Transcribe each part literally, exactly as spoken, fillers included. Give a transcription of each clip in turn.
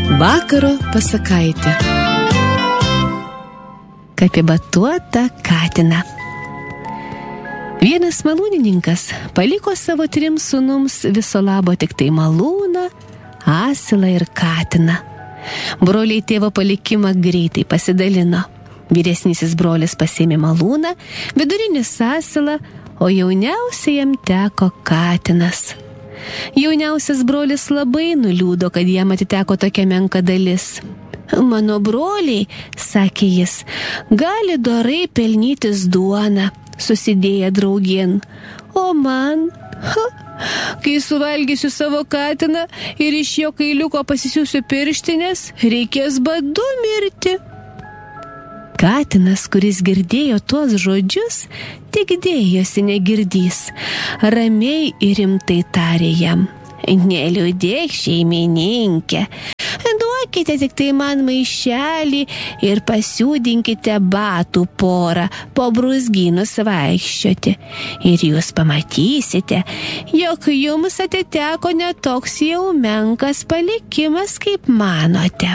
Vakaro pasakaitė. Kapibatuota katina. Vienas malūnininkas paliko savo trims sūnums viso labo tik tai malūną, asilą ir katiną. Broliai tėvo palikimą greitai pasidalino. Vyresnysis brolis pasėmė malūną, vidurinis asilą, o jauniausiajam teko katinas. Jauniausias brolis labai nuliūdo, kad jam atiteko tokia menka dalis. Mano broliai, sakė jis, gali dorai pelnytis duoną, susidėję draugien, o man, ha, kai suvalgysiu savo katiną ir iš jo kailiuko pasisiųsiu pirštinės, reikės badu mirti. Katinas, kuris girdėjo tuos žodžius, tik dėjosi negirdys. Ramiai ir rimtai tarė jam. Neliūdėk, šeimininkė, duokite tik tai man maišelį ir pasiūdinkite batų porą po brūzgynus vaikščioti. Ir jūs pamatysite, jog jums atiteko netoks jau menkas palikimas, kaip manote.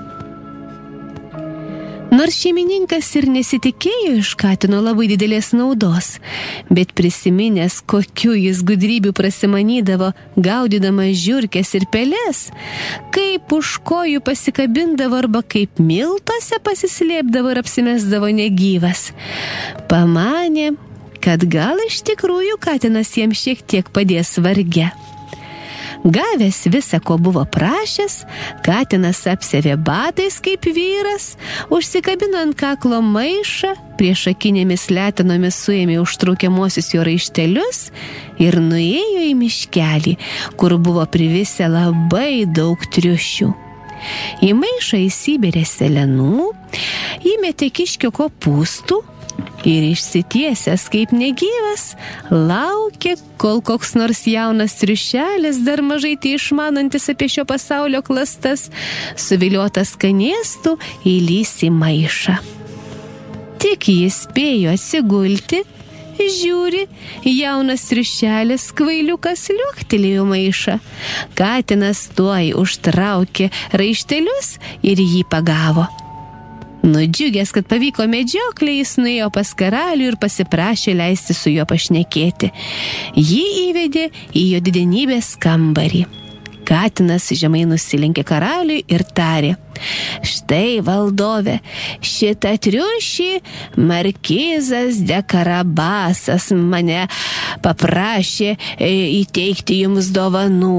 Nors šeimininkas ir nesitikėjo iš katino labai didelės naudos, bet prisiminęs, kokiu jis gudrybių prasimanydavo, gaudydamas žiurkes ir pelės, kaip už kojų pasikabindavo arba kaip miltose pasislėpdavo ir apsimesdavo negyvas, pamanė, kad gal iš tikrųjų katinas jam šiek tiek padės varge. Gavęs visą, ko buvo prašęs, katinas apsevė batais kaip vyras, užsikabino ant kaklo maišą, priešakinėmis letenomis suėmė užtraukiamuosius jo raištelius ir nuėjo į miškelį, kur buvo privisę labai daug triušių. Į maišą įsiberė selenų, įmetė kiškio kopūstų ir išsitiesęs kaip negyvas, laukė, kol koks nors jaunas triušelis, dar mažai tai išmanantis apie šio pasaulio klastas, suviliotas skanėstų, įlys į maišą. Tik jis spėjo atsigulti, žiūri, jaunas triušelis kvailiukas liuoktelėjo maišą. Katinas tuoj užtraukė raištelius ir jį pagavo. Nudžiugęs, kad pavyko medžioklė, jis nuėjo pas karalių ir pasiprašė leisti su juo pašnekėti. Jį įvedė į jo didenybės kambarį. Katinas žemai nusilenkė karaliui ir tarė: štai, valdove, šitą triušį markizas de Karabasas mane paprašė įteikti jums dovanų.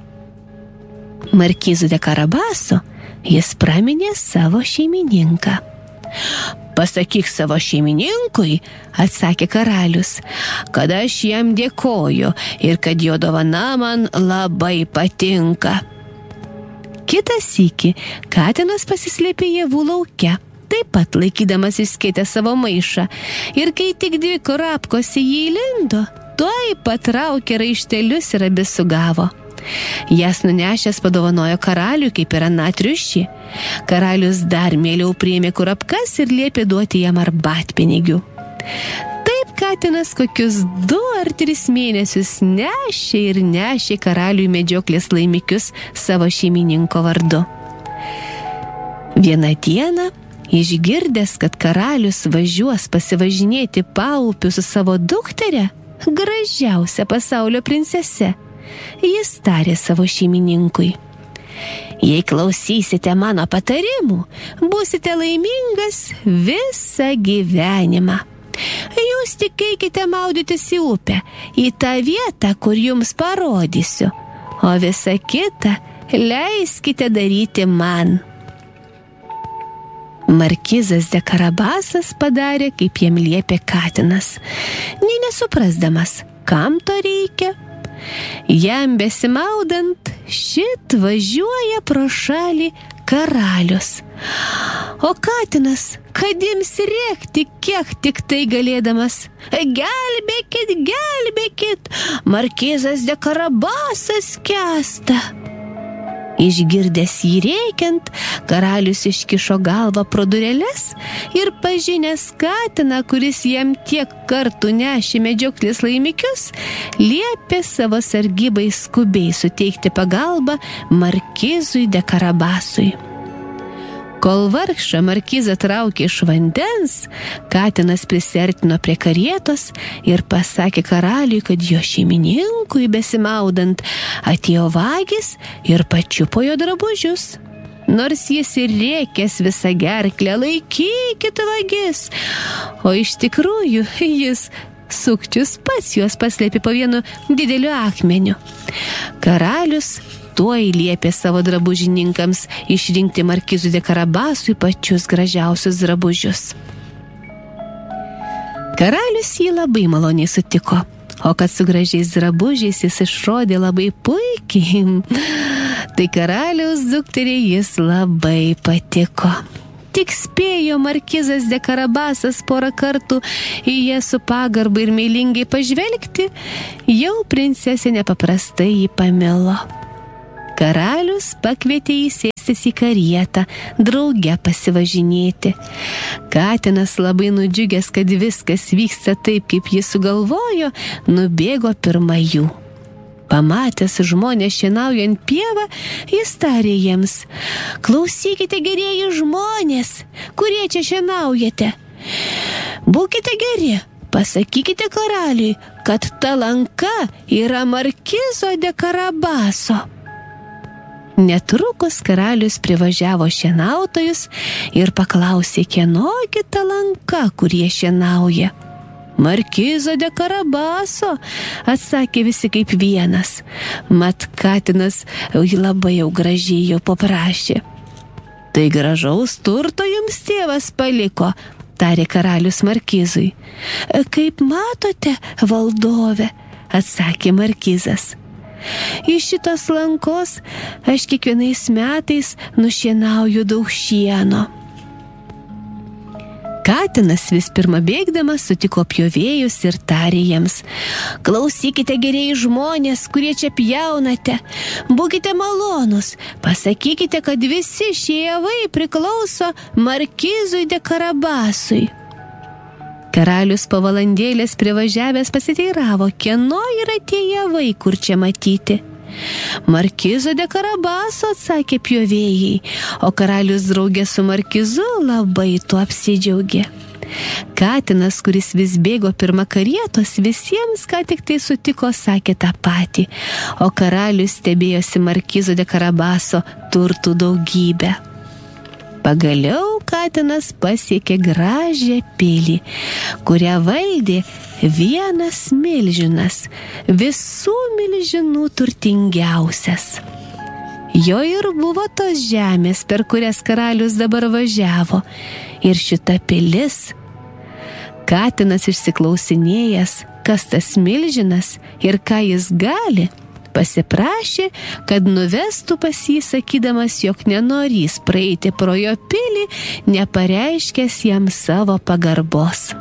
Markizu de Karabaso jis praminė savo šeimininką. Pasakyk savo šeimininkui, atsakė karalius, kad aš jam dėkoju ir kad jo dovana man labai patinka. Kitą sykį katinas pasislėpė javų lauke, taip pat laikydamas išskėtę savo maišą, ir kai tik dvi kurapkos į jį įlindo, tuoj patraukė raištelius ir abi sugavo. Jas nunešęs padovanojo karaliui kaip ir aną triušį. Karalius dar mieliau priėmė kurapkas ir liepė duoti jam arbatpinigių. Taip katinas kokius du ar tris mėnesius nešė ir nešė karaliui medžioklės laimikius savo šeimininko vardu. Vieną dieną, išgirdęs, kad karalius važiuos pasivažinėti paupiu su savo duktere, gražiausia pasaulio princese, jis tarė savo šeimininkui: jei klausysite mano patarimų, būsite laimingas visą gyvenimą. Jūs tik eikite maudytis į upę, į tą vietą, kur jums parodysiu, o visą kitą leiskite daryti man. Markizas de Karabasas padarė, kaip jam liepė katinas, nei nesuprasdamas, kam to reikia. Jam besimaudant, šit važiuoja pro šalį karalius. O katinas, kad jiems rėkti, kiek tik tai galėdamas: gelbėkit, gelbėkit, markizas de Karabasas skęsta. Išgirdęs jį rėkiant, karalius iškišo galvą pro dureles ir pažinęs katiną, kuris jam tiek kartų nešė medžioklės laimikius, liepė savo sargybai skubiai suteikti pagalbą markizui de Karabasui. Kol vargšą markizą traukė iš vandens, katinas prisiartino prie karietos ir pasakė karaliui, kad jo šeimininkui besimaudant atėjo vagis ir pačiupo jo drabužius. Nors jis ir rėkęs visą gerklę, laikykit vagis, o iš tikrųjų jis sukčius pats juos paslėpė po vienu dideliu akmeniu. Karalius tuoj liepė savo drabužininkams išrinkti markizui de Karabasui pačius gražiausius drabužius. Karalius jį labai maloniai sutiko, o kad su gražiais drabužiais jis išrodė labai puikiai, tai karaliaus dukteriai jis labai patiko. Tik spėjo markizas de Karabasas porą kartų į ją su pagarba ir meilingai pažvelgti, jau princesė nepaprastai jį pamilo. Karalius pakvietė jį sėstis į karietą, drauge pasivažinėti. Katinas, labai nudžiugęs, kad viskas vyksta taip, kaip jis sugalvojo, nubėgo pirma jų. Pamatęs žmonės šienaujant pievą, jis tarė jiems: klausykite, gerieji žmonės, kurie čia šienaujate. Būkite geri, pasakykite karaliui, kad ta lanka yra markizo de Karabaso. Netrukus karalius privažiavo šienautojus ir paklausė, kieno kita lanka, kurie šienauja. Markizo de Karabaso, atsakė visi kaip vienas. Mat katinas labai jau gražiai jo paprašė. Tai gražaus turto jums tėvas paliko, tarė karalius markizui. Kaip matote, valdove, atsakė markizas. Iš šitos lankos aš kiekvienais metais nušienauju daug šieno. Katinas vis pirma bėgdamas sutiko pjovėjus ir tarė jiems: klausykite, gerieji žmonės, kurie čia pjaunate, būkite malonus, pasakykite, kad visi šie javai priklauso markizui de Karabasui. Karalius po valandėlės privažiavęs pasiteiravo, kieno yra tie javai, kur čia matyti. Markizo de Karabaso, atsakė pjovėjai, o karalius draugė su markizu labai tuo apsidžiaugė. Katinas, kuris vis bėgo pirma karietos, visiems, ką tik tai sutiko, sakė tą patį, o karalius stebėjosi markizo de Karabaso turtų daugybę. Pagaliau katinas pasiekė gražią pilį, kurią valdė vienas milžinas, visų milžinų turtingiausias. Jo ir buvo tos žemės, per kurias karalius dabar važiavo, ir šita pilis. Katinas išsiklausinėjęs, kas tas milžinas ir ką jis gali, pasiprašė, kad nuvestų pas jį, sakydamas, jog nenorys praeiti pro jo pilį, nepareiškęs jam savo pagarbos.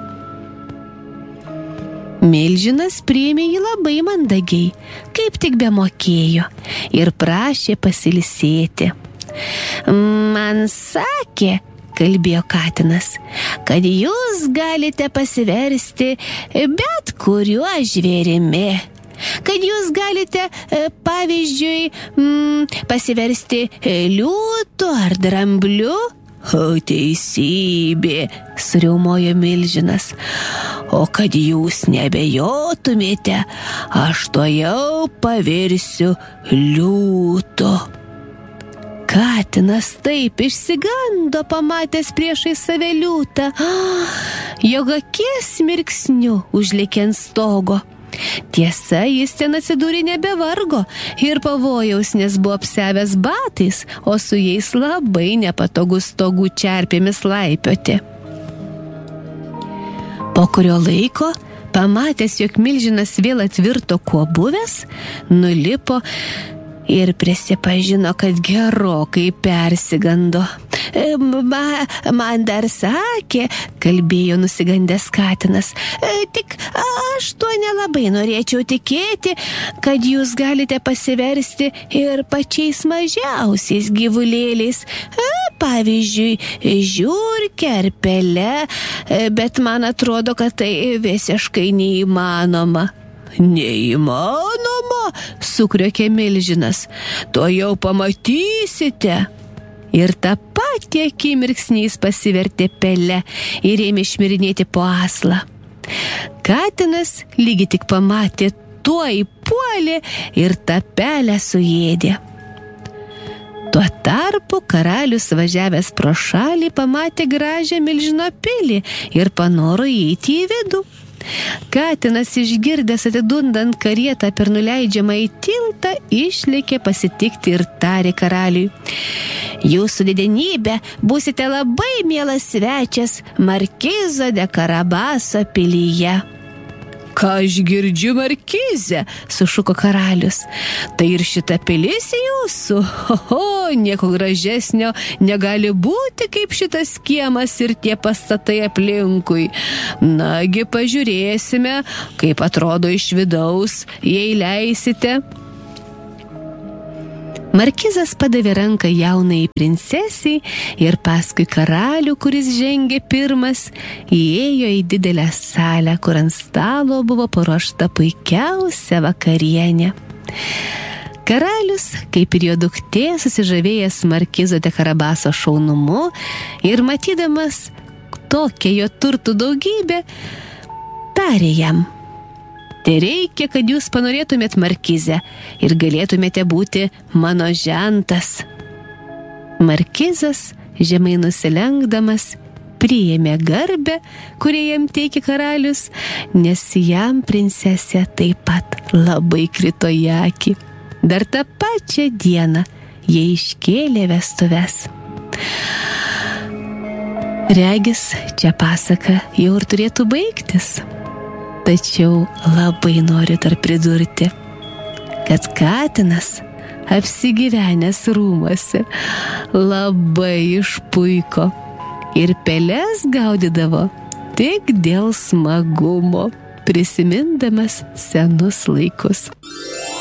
Milžinas priėmė jį labai mandagiai, kaip tik bemokėjo, ir prašė pasiilsėti. Man sakė, kalbėjo katinas, kad jūs galite pasiversti bet kuriuo žvėrimi. Kad jūs galite, pavyzdžiui, pasiversti liūtu ar drambliu? O teisybė, suriaumojo milžinas. O kad jūs nebejotumėte, aš tuojau pavirsiu liūtu. Katinas taip išsigando, pamatęs priešai save liūtą, jog akis mirksniu užlėkė ant stogo. Tiesa, jis ten atsidūrė nebevargo ir pavojaus, nes buvo apsiavęs batais, o su jais labai nepatogus stogų čerpėmis laipioti. Po kurio laiko, pamatęs, jog milžinas vėl atvirto kuo buvęs, nulipo ir prisipažino, kad gerokai persigando. Ma, man dar sakė, kalbėjo nusigandęs katinas, tik aš tuo nelabai norėčiau tikėti, kad jūs galite pasiversti ir pačiais mažiausiais gyvulėliais, pavyzdžiui, žiurke ar pele, bet man atrodo, kad tai visiškai neįmanoma. Neįmanoma, sukriokė milžinas, to jau pamatysite. Ir tą patį akimirksnį jis pasivertė pele ir ėmė šmirinėti po aslą. Katinas lygiai tik pamatė, tuoj puolė ir tą pelę suėdė. Tuo tarpu karalius važiavęs pro šalį pamatė gražią milžino pilį ir panoro įeiti į vidų. Katinas išgirdęs atidundant karietą per nuleidžiamą į tiltą, išlėkė pasitikti ir tarė karaliui: Jūsų didenybė, būsite labai mielas svečias Markizo de Karabaso pilyje. Ką aš girdžiu, Markize, sušuko karalius. Tai ir šita pilis jūsų? Oho, nieko gražesnio negali būti kaip šitas kiemas ir tie pastatai aplinkui. Nagi, pažiūrėsime, kaip atrodo iš vidaus, jei leisite. Markizas padavė ranką jaunai princesiai ir paskui karalių, kuris žengė pirmas, įėjo į didelę salę, kur ant stalo buvo paruošta puikiausia vakarienė. Karalius, kaip ir jo duktė, susižavėjęs Markizo de Karabaso šaunumu ir matydamas tokią jo turtų daugybę, tarė jam: Tai reikia, kad jūs panorėtumėt, Markize, ir galėtumėte būti mano žentas. Markizas, žemai nusilenkdamas, priėmė garbę, kurią jam teikė karalius, nes jam princesė taip pat labai krito į akį. Dar tą pačią dieną jie iškėlė vestuves. Regis, čia pasaka jau ir turėtų baigtis. Tačiau labai noriu dar pridurti, kad katinas, apsigyvenęs rūmuose, labai išpuiko ir peles gaudydavo tik dėl smagumo, prisimindamas senus laikus.